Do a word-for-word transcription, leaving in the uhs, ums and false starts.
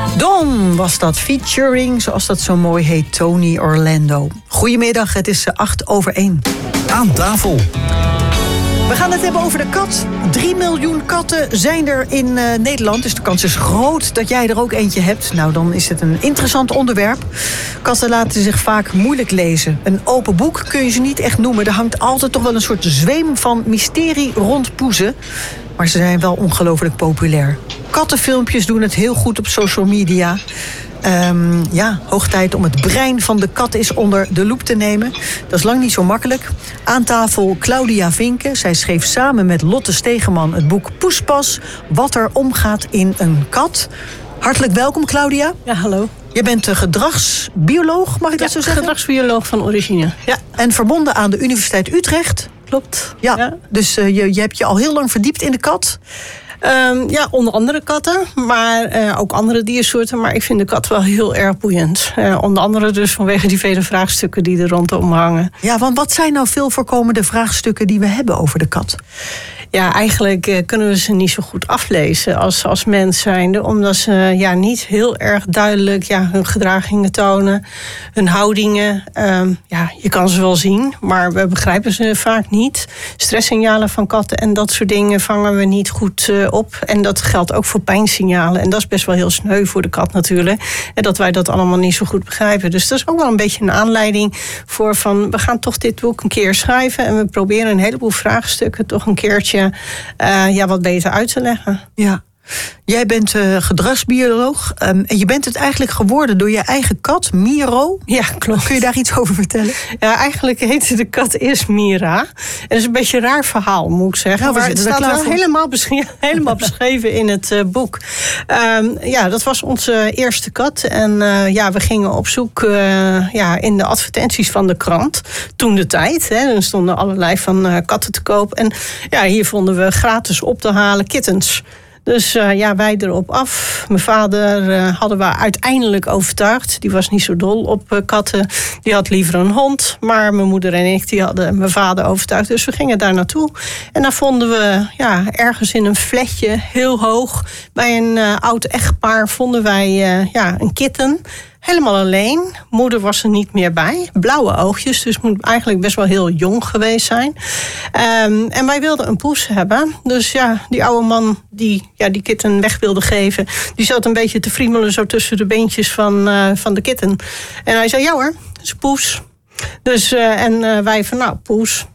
Don was dat, featuring, zoals dat zo mooi heet, Tony Orlando. Goedemiddag, het is acht over één. Aan tafel. We gaan het hebben over de kat. Drie miljoen katten zijn er in uh, Nederland. Dus de kans is groot dat jij er ook eentje hebt. Nou, dan is het een interessant onderwerp. Katten laten zich vaak moeilijk lezen. Een open boek kun je ze niet echt noemen. Er hangt altijd toch wel een soort zweem van mysterie rond poezen. Maar ze zijn wel ongelooflijk populair. Kattenfilmpjes doen het heel goed op social media. Um, ja, hoog tijd om het brein van de kat eens onder de loep te nemen. Dat is lang niet zo makkelijk. Aan tafel Claudia Vinken. Zij schreef samen met Lotte Stegeman het boek Poespas, wat er omgaat in een kat. Hartelijk welkom, Claudia. Ja, hallo. Je bent gedragsbioloog, mag ik dat ja, zo zeggen? gedragsbioloog van origine. Ja, en verbonden aan de Universiteit Utrecht. Klopt. Ja, ja. Dus uh, je, je hebt je al heel lang verdiept in de kat. Um, ja, onder andere katten, maar uh, ook andere diersoorten. Maar ik vind de kat wel heel erg boeiend. Uh, onder andere dus vanwege die vele vraagstukken die er rondom hangen. Ja, want wat zijn nou veel voorkomende vraagstukken die we hebben over de kat? Ja, eigenlijk uh, kunnen we ze niet zo goed aflezen als, als mens zijnde. Omdat ze uh, ja, niet heel erg duidelijk ja, hun gedragingen tonen. Hun houdingen. Um, ja, je kan ze wel zien, maar we begrijpen ze vaak niet. Stresssignalen van katten en dat soort dingen vangen we niet goed uh, op. En dat geldt ook voor pijnsignalen. En dat is best wel heel sneu voor de kat natuurlijk. En dat wij dat allemaal niet zo goed begrijpen. Dus dat is ook wel een beetje een aanleiding voor van... we gaan toch dit boek een keer schrijven. En we proberen een heleboel vraagstukken toch een keertje uh, ja, wat beter uit te leggen. Ja. Jij bent uh, gedragsbioloog um, en je bent het eigenlijk geworden door je eigen kat, Miro. Ja, klopt. Kun je daar iets over vertellen? Ja, eigenlijk heette de kat eerst Mira. En dat is een beetje een raar verhaal, moet ik zeggen. Nou, maar het staat wel voor... helemaal, besch- helemaal beschreven in het uh, boek. Um, ja, dat was onze eerste kat. En uh, ja, we gingen op zoek uh, ja, in de advertenties van de krant. Toen de tijd. Hè, er stonden allerlei van uh, katten te koop. En ja, hier vonden we gratis op te halen kittens. Dus uh, ja, wij erop af. Mijn vader uh, hadden we uiteindelijk overtuigd. Die was niet zo dol op uh, katten. Die had liever een hond. Maar mijn moeder en ik die hadden mijn vader overtuigd. Dus we gingen daar naartoe. En daar vonden we ja, ergens in een flatje, heel hoog... bij een uh, oud echtpaar vonden wij uh, ja, een kitten... Helemaal alleen. Moeder was er niet meer bij. Blauwe oogjes, dus moet eigenlijk best wel heel jong geweest zijn. Um, en wij wilden een poes hebben. Dus ja, die oude man die ja, die kitten weg wilde geven... die zat een beetje te friemelen zo tussen de beentjes van, uh, van de kitten. En hij zei, ja hoor, dat is een poes. Dus, uh, en uh, wij van, nou, poes.